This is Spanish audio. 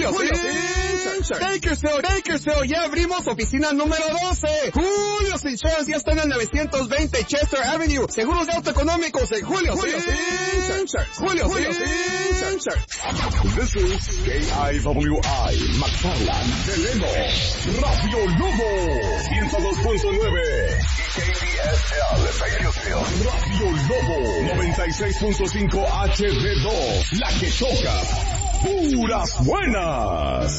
Julio Bakersfield, ya abrimos oficina número 12. Julio's Insurance ya está en el 920 Chester Avenue. Seguros de auto económicos en Julio's Insurance. This is KIWI, McFarland, Deleno, Radio Lobo, 102.9, KDSL, Bakersfield, Radio Lobo, 96.5 HD2, la que toca, puras buenas.